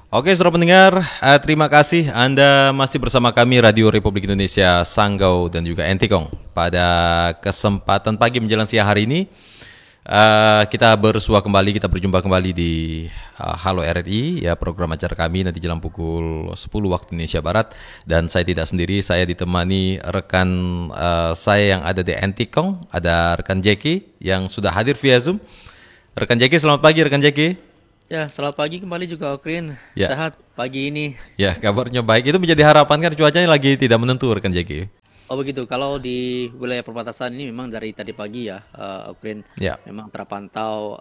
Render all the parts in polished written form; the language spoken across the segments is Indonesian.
Oke, saudara pendengar, terima kasih Anda masih bersama kami Radio Republik Indonesia Sanggau dan juga Entikong. Pada kesempatan pagi menjelang siang hari ini, kita kita berjumpa kembali di Halo RRI, ya, program acara kami nanti jelang pukul 10 waktu Indonesia Barat. Dan saya tidak sendiri, saya ditemani rekan saya yang ada di Entikong, ada rekan Jeki yang sudah hadir via Zoom. Rekan Jeki, selamat pagi rekan Jeki. Ya, selamat pagi kembali juga Okrin. Ya. Sehat pagi ini. Ya, kabarnya baik. Itu menjadi harapan kan, cuacanya lagi tidak menentu rekan Jeki. Oh begitu, kalau di wilayah perbatasan ini memang dari tadi pagi ya, Okrin, Ya. memang terpantau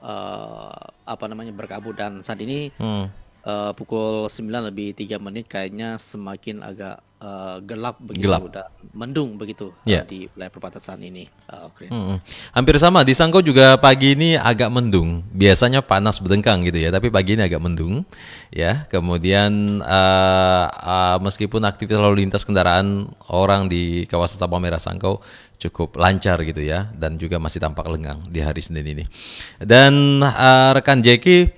berkabut dan saat ini Hmm. pukul 9 lebih 3 menit kayaknya semakin agak gelap begitu Gelap. dan mendung begitu Ya. di wilayah perbatasan ini, Okrin. Hampir sama di Sangko juga pagi ini agak mendung. Biasanya panas berdengkang gitu ya, tapi pagi ini agak mendung. Ya, kemudian meskipun aktivitas lalu lintas kendaraan orang di kawasan Sabang Merah Sangko cukup lancar gitu ya, dan juga masih tampak lengang di hari Senin ini. Dan rekan Jeki,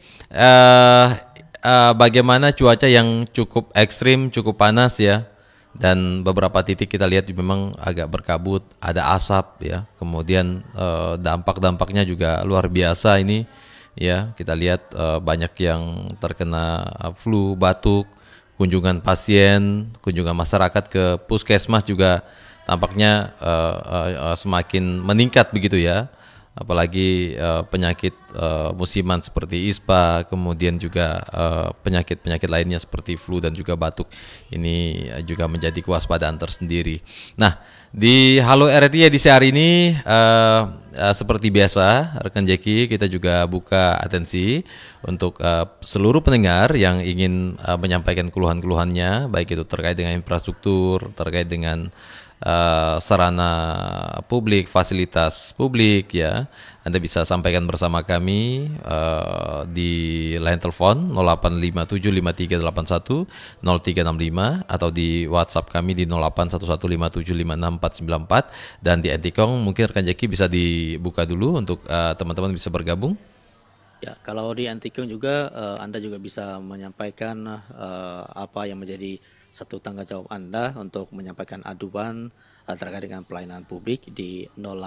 bagaimana cuaca yang cukup ekstrim, cukup panas ya? Dan beberapa titik kita lihat memang agak berkabut, ada asap ya. Kemudian dampak-dampaknya juga luar biasa ini ya. Kita lihat banyak yang terkena flu, batuk, kunjungan pasien, kunjungan masyarakat ke puskesmas juga tampaknya semakin meningkat begitu ya. Apalagi penyakit musiman seperti ISPA, kemudian juga penyakit-penyakit lainnya seperti flu dan juga batuk. Ini juga menjadi kewaspadaan tersendiri. Nah, di Halo RRI edisi hari ini seperti biasa, rekan Jeki, kita juga buka atensi untuk seluruh pendengar yang ingin menyampaikan keluhan-keluhannya, baik itu terkait dengan infrastruktur, terkait dengan sarana publik, fasilitas publik ya. Anda bisa sampaikan bersama kami di line telepon 085753810365 atau di WhatsApp kami di 081157564494 dan di Entikong mungkin rekan Jeki bisa dibuka dulu untuk teman-teman bisa bergabung. Ya, kalau di Antikung juga Anda juga bisa menyampaikan apa yang menjadi satu tanggung jawab Anda untuk menyampaikan aduan terkait dengan pelayanan publik di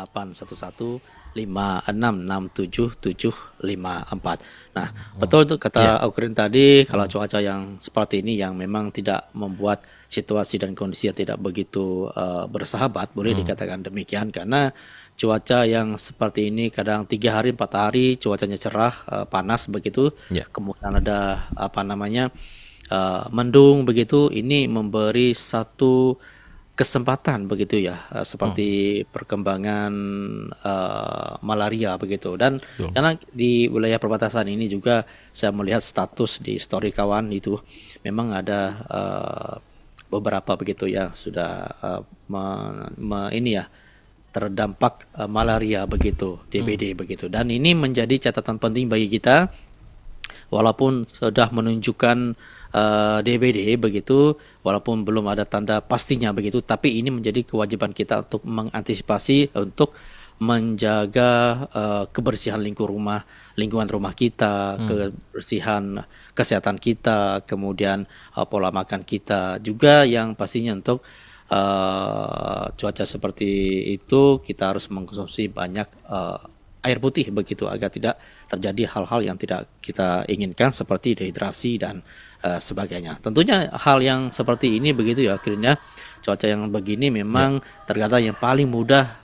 081156677754. Nah, betul itu kata Okrin tadi, kalau cuaca yang seperti ini yang memang tidak membuat situasi dan kondisi yang tidak begitu bersahabat, boleh dikatakan demikian, karena cuaca yang seperti ini kadang 3 hari 4 hari cuacanya cerah, panas begitu, kemudian ada mendung begitu, ini memberi satu kesempatan begitu ya, seperti perkembangan malaria begitu. Dan karena di wilayah perbatasan ini juga saya melihat status di story kawan itu memang ada beberapa begitu ya sudah terdampak malaria begitu, DBD begitu. Dan ini menjadi catatan penting bagi kita, walaupun sudah menunjukkan DBD begitu, walaupun belum ada tanda pastinya begitu, tapi ini menjadi kewajiban kita untuk mengantisipasi, untuk menjaga kebersihan lingkungan rumah kita, kebersihan kesehatan kita, kemudian pola makan kita juga, yang pastinya untuk cuaca seperti itu kita harus mengkonsumsi banyak air putih begitu, agar tidak terjadi hal-hal yang tidak kita inginkan seperti dehidrasi dan sebagainya. Tentunya hal yang seperti ini begitu ya, akhirnya cuaca yang begini memang terkadang yang paling mudah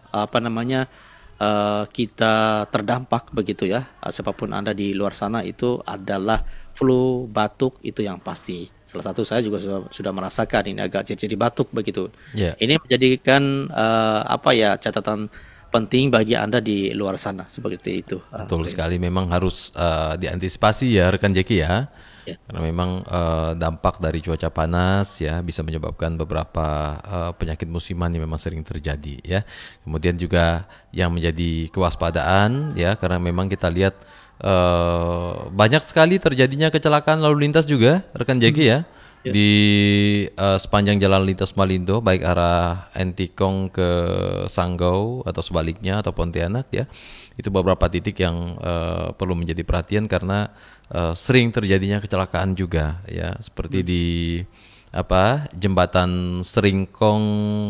kita terdampak begitu ya. Siapapun Anda di luar sana itu adalah flu, batuk, itu yang pasti. Salah satu saya juga sudah merasakan ini agak jadi batuk begitu. Ini menjadikan catatan penting bagi Anda di luar sana seperti itu. Betul sekali, memang harus diantisipasi ya rekan Jeki ya. Karena memang dampak dari cuaca panas ya bisa menyebabkan beberapa penyakit musiman yang memang sering terjadi ya. Kemudian juga yang menjadi kewaspadaan ya, karena memang kita lihat banyak sekali terjadinya kecelakaan lalu lintas juga rekan Jeki ya. Di sepanjang jalan lintas Malindo, baik arah Entikong ke Sanggau atau sebaliknya atau Pontianak ya, itu beberapa titik yang perlu menjadi perhatian karena sering terjadinya kecelakaan juga ya, seperti di jembatan Seringkong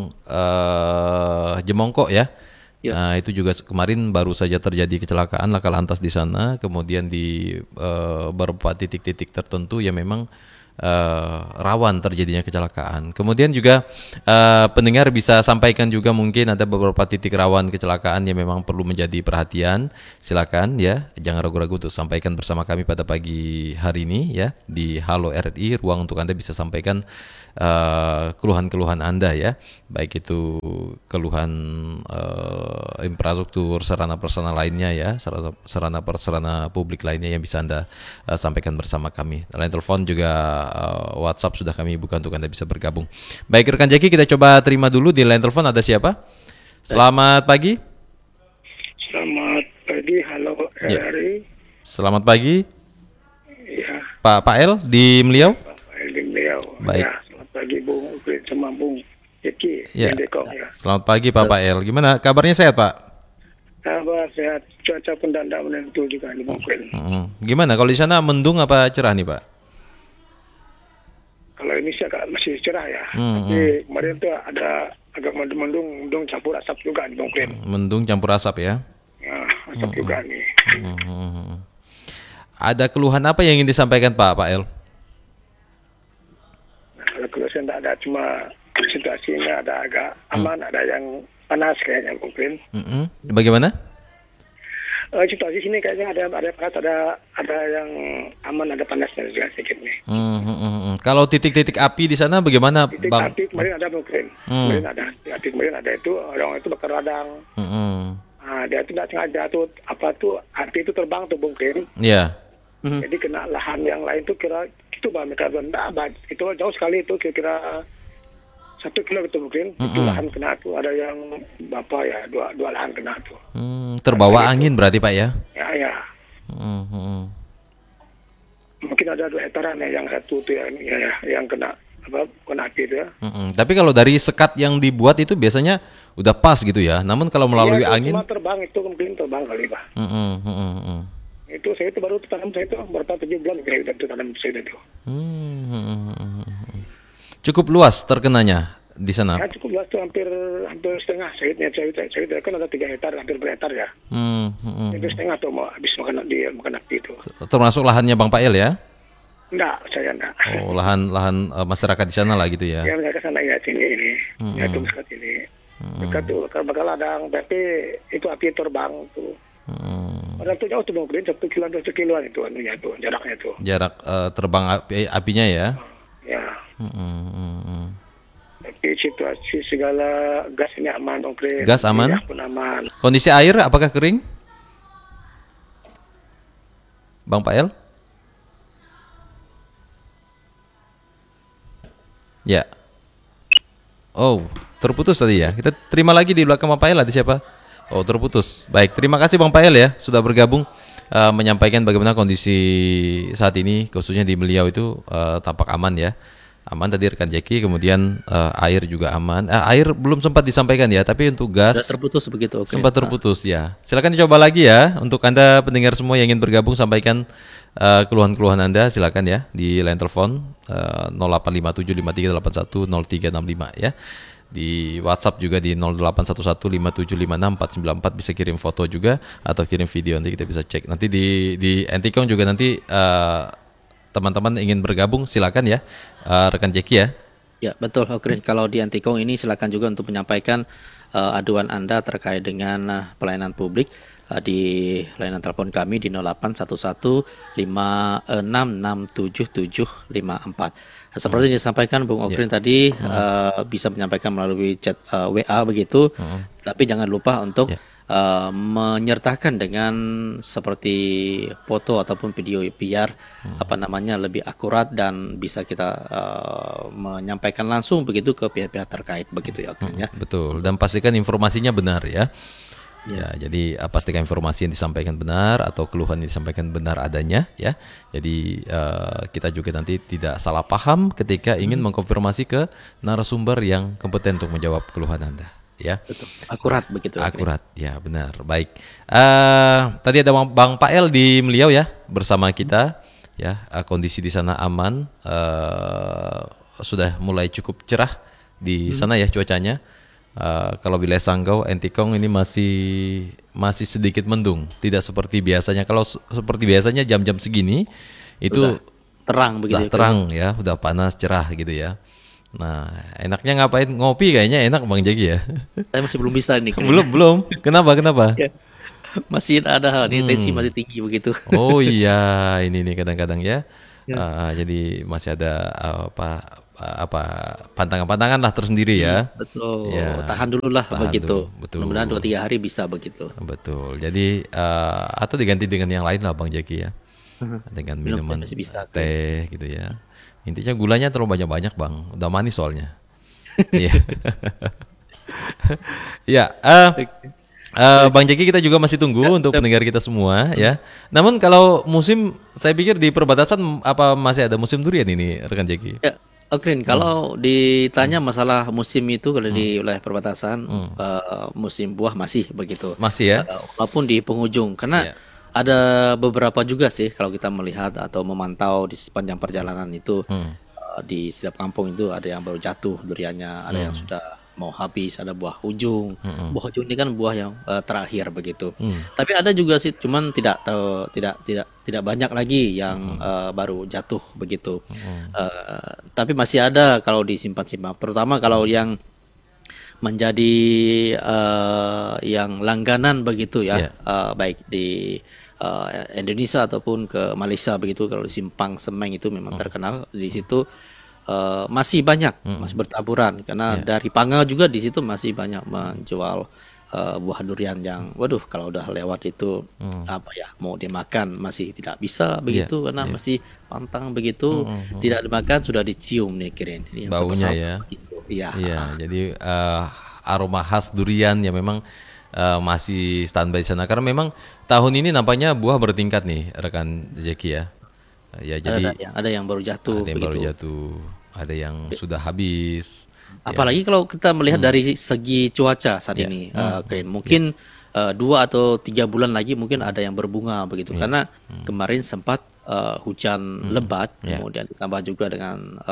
Jemongko ya. Ya. Nah, itu juga kemarin baru saja terjadi kecelakaan laka lantas di sana, kemudian di beberapa titik-titik tertentu ya memang rawan terjadinya kecelakaan. Kemudian juga pendengar bisa sampaikan juga mungkin ada beberapa titik rawan kecelakaan yang memang perlu menjadi perhatian. Silakan ya, jangan ragu-ragu untuk sampaikan bersama kami pada pagi hari ini ya di Halo RRI, ruang untuk Anda bisa sampaikan keluhan-keluhan Anda ya, baik itu keluhan infrastruktur, sarana-prasarana lainnya ya, sarana-prasarana publik lainnya yang bisa Anda sampaikan bersama kami. Line telepon juga WhatsApp sudah kami buka untuk Anda bisa bergabung. Baik rekan Jaki, kita coba terima dulu di line telepon ada siapa? Selamat pagi. Selamat pagi, halo RRI. Selamat pagi. Ya, Pak El di Meliau. Pak Eldin Beliau. Baik. Ya, selamat pagi Bung Ukrin sama Bung Jeki. Ya. Dekok, ya. Selamat pagi Pak El. Gimana kabarnya, sehat Pak? Kabar sehat, cuaca pun tidak menentu juga di Bung Ukrin. Gimana kalau di sana mendung apa cerah nih Pak? Kalau ini sih agak masih cerah ya. Tapi kemarin tuh ada agak mendung campur asap juga di Bung Ukrin. Mendung campur asap ya. Ya, asap juga nih. Ada keluhan apa yang ingin disampaikan Pak El? Nah, kalau saya tidak ada, cuma situasinya ada agak aman, ada yang panas kayaknya Bung Ukrin. Bagaimana? Situasi sini kayaknya ada yang aman, ada panasnya juga sedikit nih. Kalau titik-titik api di sana bagaimana Titik Bang? api kemarin ada mungkin. Kemarin ada itu orang itu bakar radang. Nah, dia itu tidak sengaja tuh api itu terbang tuh mungkin. Ya. Jadi kena lahan yang lain tuh kira itu mereka rendah, itu jauh sekali itu kira-kira 1 kilo gitu mungkin. Itu lahan kena tuh, ada yang dua lahan kena tuh. Terbawa angin berarti Pak ya? Ya. Mungkin ada 2 hektaran ya, yang satu tuh yang kena api itu ya. Tapi kalau dari sekat yang dibuat itu biasanya udah pas gitu ya. Namun kalau melalui Iya, angin, cuma terbang itu mungkin terbang kali Pak. Itu saya itu baru tanam saya itu berapa 7 bulan kira itu tanam saya itu. cukup luas terkenanya di sana. Ya cukup luas tuh hampir setengah saya kan ada 3 hektar hampir berhektar ya. Itu setengah tuh mau habis makan api itu. Termasuk lahannya Bang Pael ya? Enggak, saya enggak. Oh, lahan masyarakat di sana lah gitu ya. Ya mereka sana ya sini ini. Ya itu dekat ini. Dekat tuh bakal ladang tapi itu api terbang tuh. Padahal itu jauh tuh mungkin 1 kiloan itu anunya tuh jaraknya tuh. Jarak terbang apinya ya. Ya. Tapi situasi segala gas ini aman, oke. Gas aman? Pun aman. Kondisi air apakah kering? Bang Pael? Ya. Oh, terputus tadi ya. Kita terima lagi di belakang Bang Pael ada siapa? Oh, terputus. Baik, terima kasih Bang Pael ya sudah bergabung menyampaikan bagaimana kondisi saat ini khususnya di Meliau itu tampak aman ya. Aman tadi rekan Jeki, kemudian air juga aman. Air belum sempat disampaikan ya, tapi untuk gas Sudah terputus begitu. Oke. sempat terputus ya. Silakan dicoba lagi ya untuk Anda pendengar semua yang ingin bergabung, sampaikan keluhan-keluhan Anda silakan ya di line telepon 085753810365 ya. Di WhatsApp juga di 081157564494 bisa kirim foto juga atau kirim video, nanti kita bisa cek. Nanti di Antikong juga nanti teman-teman ingin bergabung silakan ya, rekan Jeki ya. Ya betul, Okrin. Kalau di Antikong ini silakan juga untuk menyampaikan aduan Anda terkait dengan pelayanan publik di layanan telepon kami di 081156677754. Seperti yang disampaikan Bung Okrin tadi, bisa menyampaikan melalui chat WA begitu, tapi jangan lupa untuk menyertakan dengan seperti foto ataupun video biar lebih akurat dan bisa kita menyampaikan langsung begitu ke pihak-pihak terkait begitu ya Okrin ya. Betul, dan pastikan informasinya benar ya. Ya, jadi pastikan informasi yang disampaikan benar atau keluhan yang disampaikan benar adanya ya. Jadi kita juga nanti tidak salah paham ketika ingin mengkonfirmasi ke narasumber yang kompeten untuk menjawab keluhan Anda ya. Betul. Akurat begitu. Akurat ya, benar. Baik. Tadi ada Bang Pael di Meliau ya bersama kita. ya. Kondisi di sana aman, sudah mulai cukup cerah di sana ya cuacanya. Kalau wilayah Sanggau, Entikong ini masih sedikit mendung, tidak seperti biasanya. Kalau seperti biasanya jam-jam segini itu terang begitu udah terang ya, udah panas cerah gitu ya. Nah, enaknya ngapain? Ngopi kayaknya enak Bang Jaki ya. Saya masih belum bisa nih. belum. Kenapa? Masih ada nih, tensi masih tinggi begitu. Oh iya, ini nih kadang-kadang ya. Jadi masih ada apa pantangan-pantangan lah tersendiri ya. Betul. Ya, Tahan dulu lah tahan begitu. dulu, betul. Mudah-mudahan 2-3 hari bisa begitu. Betul. Jadi atau diganti dengan yang lain lah Bang Jaki ya. Dengan minuman masih bisa. teh gitu ya. Intinya gulanya terlalu banyak-banyak Bang. Udah manis soalnya. Iya. Ya, Bang Jaki kita juga masih tunggu untuk pendengar kita semua ya. Namun kalau musim, saya pikir di perbatasan apa masih ada musim durian ini rekan Jaki? Ya, Okrin, kalau ditanya masalah musim itu kalau di wilayah perbatasan, musim buah masih begitu. Masih ya? Walaupun di penghujung, karena ada beberapa juga sih kalau kita melihat atau memantau di sepanjang perjalanan itu, di setiap kampung itu ada yang baru jatuh duriannya, ada yang sudah mau habis, ada buah ujung. Buah ujung ini kan buah yang terakhir begitu. Tapi ada juga sih, cuman tidak banyak lagi yang baru jatuh begitu. Tapi masih ada kalau disimpan-simpan, terutama kalau yang menjadi yang langganan begitu ya, baik di Indonesia ataupun ke Malaysia begitu. Kalau di Simpang Semeng itu memang terkenal di situ. Masih banyak, masih bertaburan karena dari Panggal juga di situ masih banyak menjual buah durian yang, waduh, kalau udah lewat itu apa ya, mau dimakan masih tidak bisa begitu karena masih pantang begitu, tidak dimakan sudah dicium nih kirin baunya ya. Gitu. Iya, jadi aroma khas durian ya memang masih standby di sana karena memang tahun ini nampaknya buah bertingkat nih rekan Jaki ya. Ya jadi ada yang baru jatuh, ada yang sudah habis. Apalagi kalau kita melihat dari segi cuaca saat ini, mungkin 2 atau 3 bulan lagi mungkin ada yang berbunga begitu, karena kemarin sempat hujan lebat, kemudian ditambah juga dengan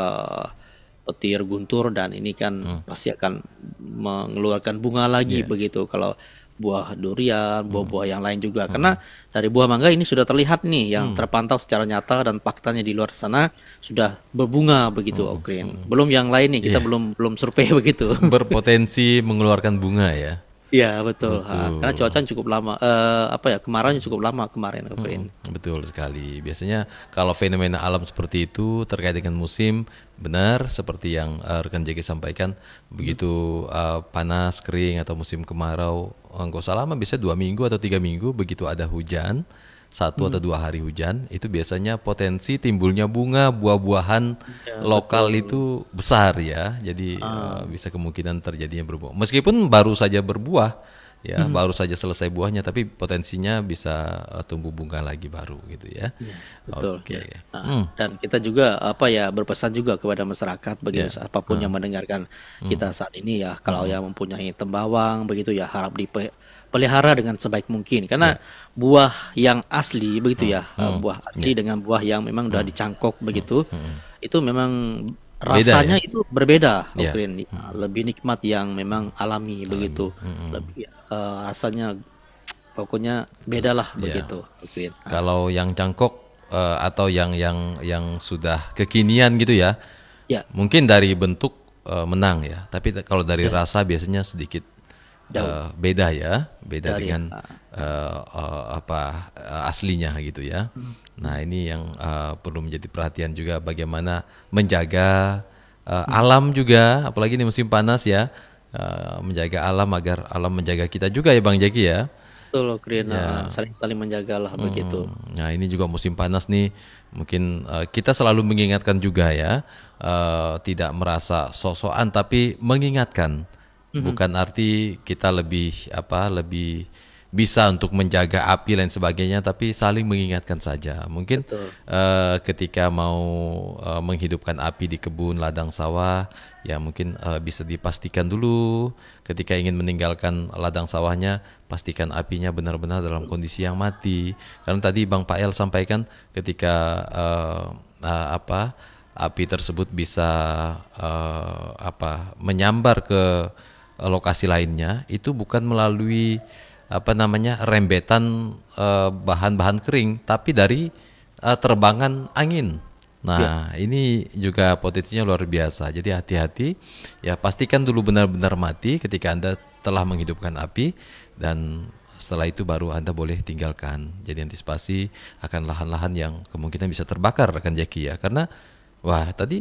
petir guntur, dan ini kan pasti akan mengeluarkan bunga lagi begitu kalau buah durian, buah-buah yang lain juga. Karena dari buah mangga ini sudah terlihat nih yang terpantau secara nyata dan faktanya di luar sana sudah berbunga begitu, Okrin. Belum yang lain nih, kita belum survei begitu. Berpotensi mengeluarkan bunga ya. Iya betul. Karena cuaca cukup lama, kemarauannya cukup lama kemarin, Okrin. Betul sekali. Biasanya kalau fenomena alam seperti itu terkait dengan musim, benar seperti yang rekan Jaki sampaikan, begitu panas, kering atau musim kemarau, nggak usah lama, bisa 2 minggu atau 3 minggu begitu ada hujan, 1 atau 2 hari hujan, itu biasanya potensi timbulnya bunga, buah-buahan lokal itu besar ya. Jadi bisa kemungkinan terjadinya berbuah. Meskipun baru saja berbuah, ya baru saja selesai buahnya, tapi potensinya bisa tumbuh bunga lagi baru gitu ya. Betul. Oke. Dan kita juga berpesan juga kepada masyarakat begitu, apapun yang mendengarkan kita saat ini ya, kalau yang mempunyai tembawang begitu ya, harap dipelihara dengan sebaik mungkin, karena buah yang asli begitu ya, buah asli dengan buah yang memang udah dicangkok begitu, itu memang rasanya itu berbeda, Okrin. Lebih nikmat yang memang alami begitu, lebih rasanya pokoknya beda lah begitu, Okrin. Kalau yang cangkok atau yang sudah kekinian gitu ya, mungkin dari bentuk menang ya, tapi kalau dari rasa biasanya sedikit beda ya, dengan aslinya gitu ya. Nah ini yang perlu menjadi perhatian juga, bagaimana menjaga alam juga, apalagi di musim panas ya, menjaga alam agar alam menjaga kita juga ya Bang Jaki ya. Betul, Okrin. Saling menjagalah begitu. Nah ini juga musim panas nih, mungkin kita selalu mengingatkan juga ya, tidak merasa sok-sokan tapi mengingatkan. Bukan arti kita lebih bisa untuk menjaga api dan sebagainya, tapi saling mengingatkan saja. Mungkin ketika mau menghidupkan api di kebun, ladang sawah, ya mungkin bisa dipastikan dulu ketika ingin meninggalkan ladang sawahnya, pastikan apinya benar-benar dalam kondisi yang mati. Karena tadi Bang Pael sampaikan ketika api tersebut bisa menyambar ke lokasi lainnya, itu bukan melalui rembetan bahan-bahan kering, tapi dari terbangan angin. Nah, ini juga potensinya luar biasa. Jadi hati-hati, ya pastikan dulu benar-benar mati ketika Anda telah menghidupkan api, dan setelah itu baru Anda boleh tinggalkan. Jadi antisipasi akan lahan-lahan yang kemungkinan bisa terbakar, rekan Jackie ya. Karena tadi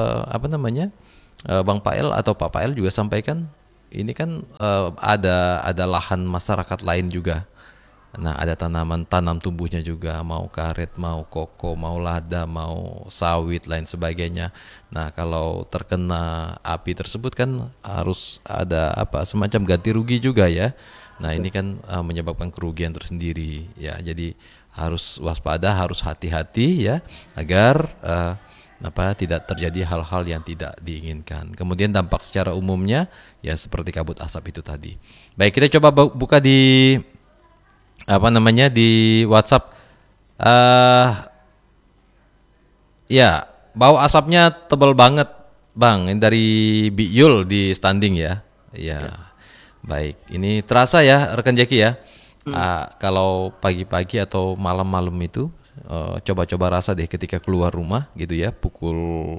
Bang Pael atau Pak Pael juga sampaikan, ini kan ada lahan masyarakat lain juga. Nah, ada tanam tumbuhnya juga, mau karet, mau koko, mau lada, mau sawit, lain sebagainya. Nah, kalau terkena api tersebut kan harus ada semacam ganti rugi juga ya. Nah, ini kan menyebabkan kerugian tersendiri ya. Jadi harus waspada, harus hati-hati ya, agar tidak terjadi hal-hal yang tidak diinginkan. Kemudian dampak secara umumnya ya seperti kabut asap itu tadi. Baik, kita coba buka di di WhatsApp. Ya, bau asapnya tebal banget, Bang. Ini dari Biul di Standing ya. Ya. Baik, ini terasa ya rekan Jackie ya. Kalau pagi-pagi atau malam-malam itu coba-coba rasa deh ketika keluar rumah gitu ya, pukul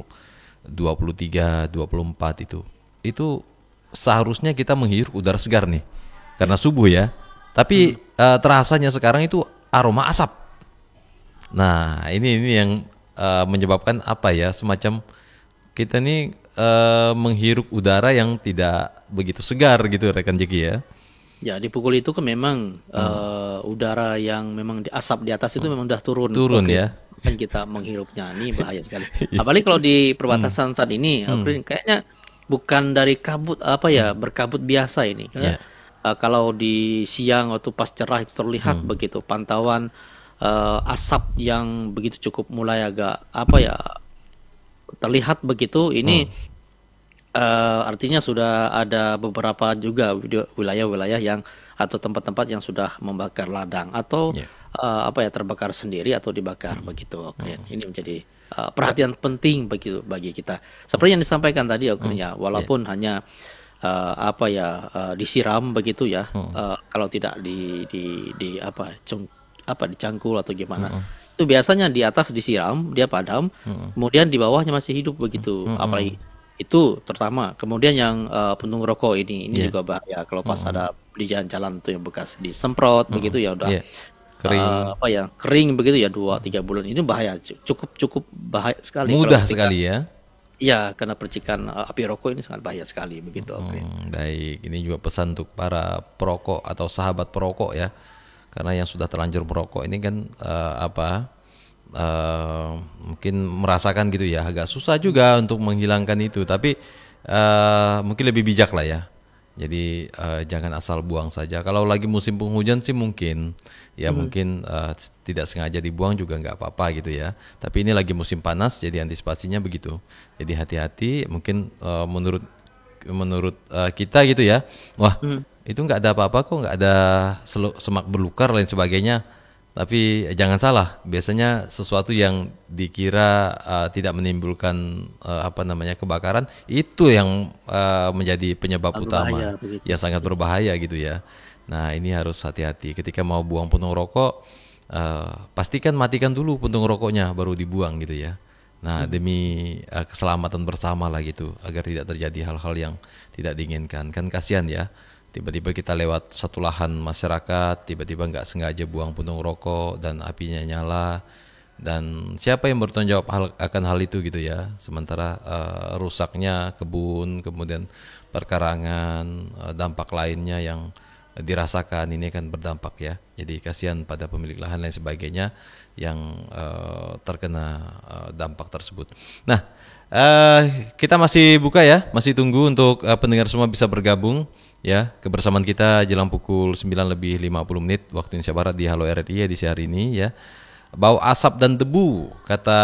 23, 24 itu seharusnya kita menghirup udara segar nih karena subuh ya, tapi terasanya sekarang itu aroma asap. Nah, ini yang menyebabkan semacam kita nih menghirup udara yang tidak begitu segar gitu rekan Jeki ya. Ya, di pukul itu kan memang udara yang memang asap di atas itu memang udah turun. Ya. Kan kita menghirupnya, ini bahaya sekali. Apalagi kalau di perbatasan saat ini, kayaknya bukan dari kabut berkabut biasa ini. Karena kalau di siang waktu pas cerah itu terlihat begitu pantauan asap yang begitu cukup mulai agak terlihat begitu. Ini artinya sudah ada beberapa juga wilayah-wilayah yang atau tempat-tempat yang sudah membakar ladang atau terbakar sendiri atau dibakar begitu. Ini menjadi perhatian penting bagi kita. Seperti yang disampaikan tadi walaupun hanya disiram begitu ya, kalau tidak dicangkul atau gimana. Itu biasanya di atas disiram, dia padam, kemudian di bawahnya masih hidup begitu. Apalagi itu terutama. Kemudian yang puntung rokok ini juga bahaya kalau pas ada di jalan-jalan tuh yang bekas disemprot begitu ya udah kering kering begitu ya 2-3 bulan, ini bahaya, cukup bahaya sekali. Mudah sekali ya. Ya, karena percikan api rokok ini sangat bahaya sekali begitu. Baik, ini juga pesan untuk para perokok atau sahabat perokok ya. Karena yang sudah terlanjur merokok ini kan mungkin merasakan gitu ya, agak susah juga untuk menghilangkan itu, tapi mungkin lebih bijak lah ya. Jadi jangan asal buang saja. Kalau lagi musim penghujan sih mungkin tidak sengaja dibuang juga nggak apa-apa gitu ya. Tapi ini lagi musim panas, jadi antisipasinya begitu. Jadi hati-hati. Mungkin menurut kita gitu ya, itu nggak ada apa-apa kok, nggak ada semak belukar lain sebagainya. Tapi jangan salah, biasanya sesuatu yang dikira tidak menimbulkan kebakaran, itu yang menjadi penyebab utama yang sangat berbahaya gitu ya. Nah, ini harus hati-hati ketika mau buang puntung rokok, pastikan matikan dulu puntung rokoknya baru dibuang gitu ya. Nah, demi keselamatan bersama lah gitu, agar tidak terjadi hal-hal yang tidak diinginkan. Kan kasihan ya. Tiba-tiba kita lewat satu lahan masyarakat, tiba-tiba nggak sengaja buang puntung rokok dan apinya nyala, dan siapa yang bertanggung jawab akan hal itu gitu ya. Sementara rusaknya kebun, kemudian perkarangan, dampak lainnya yang dirasakan ini kan berdampak ya. Jadi kasihan pada pemilik lahan lain sebagainya yang terkena dampak tersebut. Nah, kita masih buka ya, masih tunggu untuk pendengar semua bisa bergabung. ya kebersamaan kita jelang pukul 9:50 waktu Indonesia Barat di Halo RRI edisi hari ini ya. Bau asap dan debu kata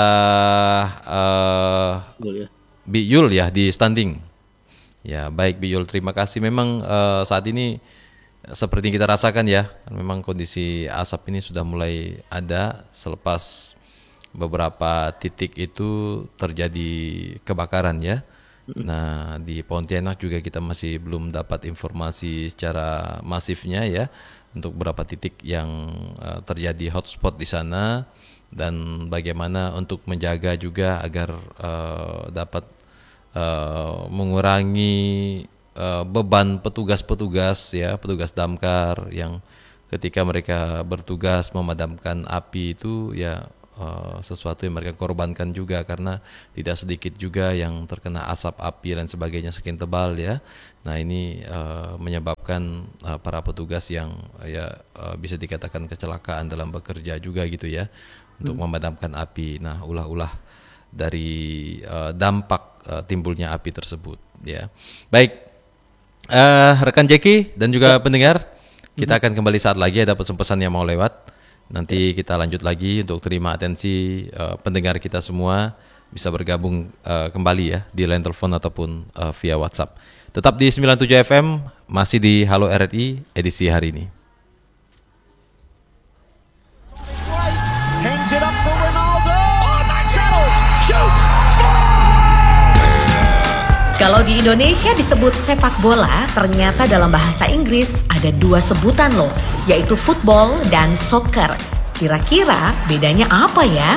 Bi Yul ya di standing. Ya baik Bi Yul, terima kasih. Memang saat ini seperti yang kita rasakan ya, memang kondisi asap ini sudah mulai ada selepas beberapa titik itu terjadi kebakaran ya. Nah di Pontianak juga kita masih belum dapat informasi secara masifnya ya untuk beberapa titik yang terjadi hotspot di sana, dan bagaimana untuk menjaga juga agar dapat mengurangi beban petugas-petugas ya, petugas damkar yang ketika mereka bertugas memadamkan api itu ya sesuatu yang mereka korbankan juga, karena tidak sedikit juga yang terkena asap api dan sebagainya sekian tebal ya. Nah ini menyebabkan para petugas yang ya bisa dikatakan kecelakaan dalam bekerja juga gitu ya untuk memadamkan api. Nah ulah-ulah dari dampak timbulnya api tersebut ya. Baik. Rekan Jeki dan juga pendengar, kita akan kembali saat lagi, ada pesan-pesan yang mau lewat. Nanti kita lanjut lagi untuk terima atensi pendengar kita semua bisa bergabung kembali ya di line telepon ataupun via WhatsApp. Tetap di 97 FM, masih di Halo RRI edisi hari ini. Hangs it up for Ronaldo. Oh, nice settles. Shoots. Score! Kalau di Indonesia disebut sepak bola, ternyata dalam bahasa Inggris ada dua sebutan loh, yaitu football dan soccer. Kira-kira bedanya apa ya?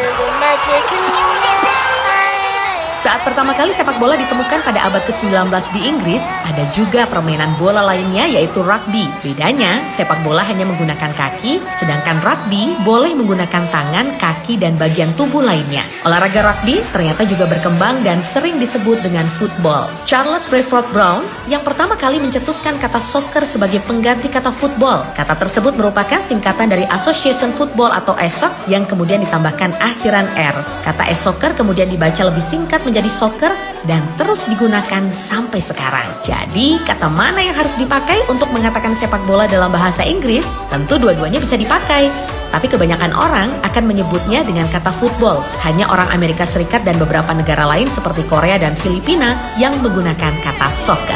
Saat pertama kali sepak bola ditemukan pada abad ke-19 di Inggris, ada juga permainan bola lainnya yaitu rugby. Bedanya, sepak bola hanya menggunakan kaki, sedangkan rugby boleh menggunakan tangan, kaki, dan bagian tubuh lainnya. Olahraga rugby ternyata juga berkembang dan sering disebut dengan football. Charles Rayford Brown yang pertama kali mencetuskan kata soccer sebagai pengganti kata football. Kata tersebut merupakan singkatan dari Association Football atau ESOC yang kemudian ditambahkan akhiran R. Kata e-soccer kemudian dibaca lebih singkat menjadi soccer dan terus digunakan sampai sekarang. Jadi, kata mana yang harus dipakai untuk mengatakan sepak bola dalam bahasa Inggris? Tentu dua-duanya bisa dipakai. Tapi kebanyakan orang akan menyebutnya dengan kata football. Hanya orang Amerika Serikat dan beberapa negara lain seperti Korea dan Filipina yang menggunakan kata soccer.